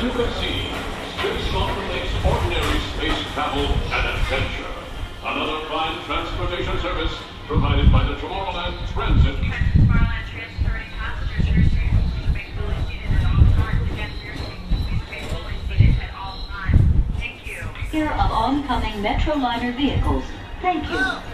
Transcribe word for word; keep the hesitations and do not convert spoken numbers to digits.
you can see, Space Mountain makes ordinary space travel an adventure. Another fine transportation service provided by the Tomorrowland Transit. Captain Tomorrowland Transit thirty passengers. Your seat will be space fully seated at all times. Again, your seat will be space fully seated at all times. Thank you. Here of oncoming Metroliner vehicles. Thank you.